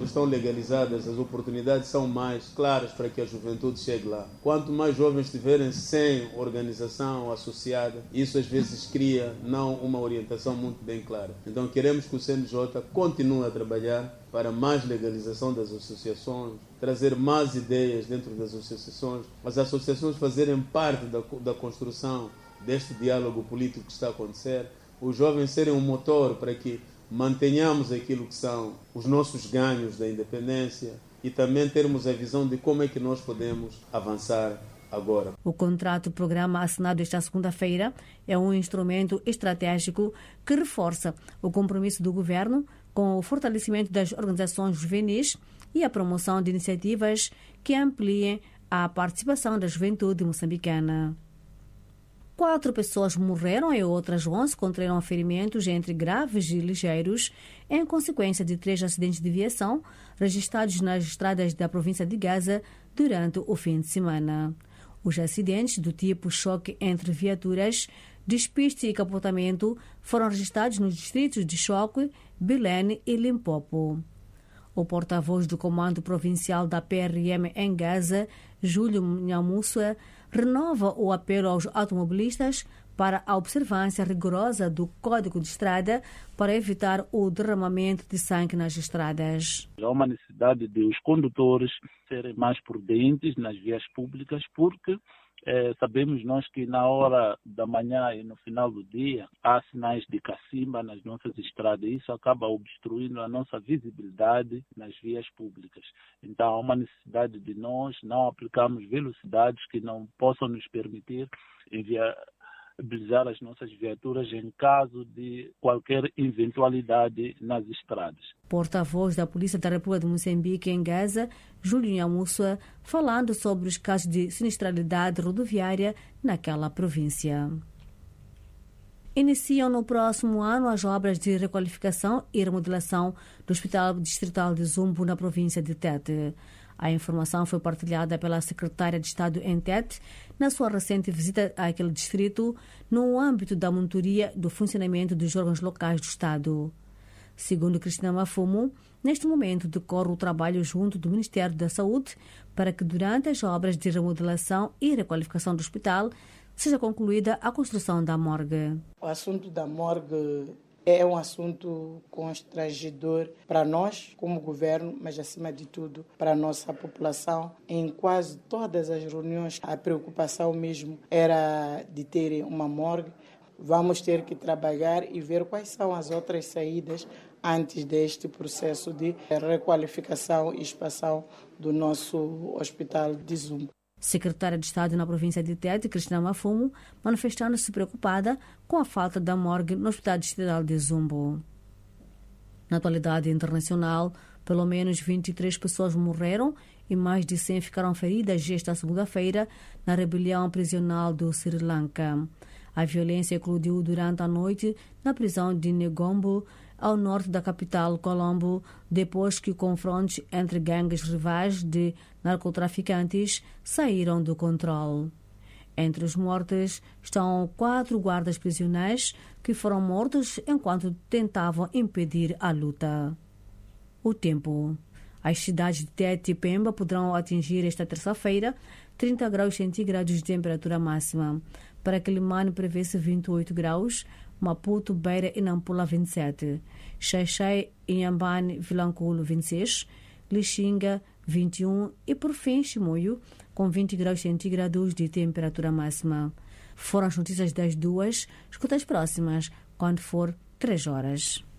Estão legalizadas, as oportunidades são mais claras para que a juventude chegue lá. Quanto mais jovens estiverem sem organização associada, isso às vezes cria não uma orientação muito bem clara. Então queremos que o CNJ continue a trabalhar para mais legalização das associações, trazer mais ideias dentro das associações, as associações fazerem parte da construção deste diálogo político que está a acontecer, os jovens serem um motor para que mantenhamos aquilo que são os nossos ganhos da independência e também termos a visão de como é que nós podemos avançar agora. O contrato-programa assinado esta segunda-feira é um instrumento estratégico que reforça o compromisso do governo com o fortalecimento das organizações juvenis e a promoção de iniciativas que ampliem a participação da juventude moçambicana. 4 pessoas morreram e outras 11 contraíram ferimentos entre graves e ligeiros em consequência de 3 acidentes de viação registrados nas estradas da província de Gaza durante o fim de semana. Os acidentes do tipo choque entre viaturas, despiste e capotamento foram registrados nos distritos de Choque, Belém e Limpopo. O porta-voz do Comando Provincial da PRM em Gaza, Júlio Nhamussua, renova o apelo aos automobilistas para a observância rigorosa do Código de Estrada para evitar o derramamento de sangue nas estradas. Há uma necessidade de os condutores serem mais prudentes nas vias públicas, porque sabemos nós que na hora da manhã e no final do dia há sinais de cacimba nas nossas estradas e isso acaba obstruindo a nossa visibilidade nas vias públicas. Então há uma necessidade de nós não aplicarmos velocidades que não possam nos permitir viabilizar as nossas viaturas em caso de qualquer eventualidade nas estradas. Porta-voz da Polícia da República de Moçambique em Gaza, Júlio Nhamussua, falando sobre os casos de sinistralidade rodoviária naquela província. Iniciam no próximo ano as obras de requalificação e remodelação do Hospital Distrital de Zumbo, na província de Tete. A informação foi partilhada pela secretária de Estado em Tete na sua recente visita àquele distrito no âmbito da monitoria do funcionamento dos órgãos locais do Estado. Segundo Cristina Mafumo, neste momento decorre o trabalho junto do Ministério da Saúde para que durante as obras de remodelação e requalificação do hospital seja concluída a construção da morgue. O assunto da morgue é um assunto constrangedor para nós, como governo, mas acima de tudo para a nossa população. Em quase todas as reuniões, a preocupação mesmo era de terem uma morgue. Vamos ter que trabalhar e ver quais são as outras saídas antes deste processo de requalificação e expansão do nosso Hospital de Zumbo. Secretária de Estado na província de Tete, Cristina Mafumo, manifestando-se preocupada com a falta da morgue no Hospital Distrital de Zumbo. Na atualidade internacional, pelo menos 23 pessoas morreram e mais de 100 ficaram feridas esta segunda-feira na rebelião prisional do Sri Lanka. A violência eclodiu durante a noite na prisão de Negombo, ao norte da capital, Colombo, depois que confrontos entre gangues rivais de narcotraficantes saíram do controle. Entre os mortos estão 4 guardas prisionais que foram mortos enquanto tentavam impedir a luta. O tempo. As cidades de Tete e Pemba poderão atingir esta terça-feira 30 graus centígrados de temperatura máxima. Para Quelimane prevê-se 28 graus, Maputo, Beira e Nampula 27, Xai-Xai, Inhambane, Vilanculo 26, Lixinga 21 e por fim Chimoio com 20 graus centígrados de temperatura máxima. Foram as notícias das 2, escuta as próximas quando for 3 horas.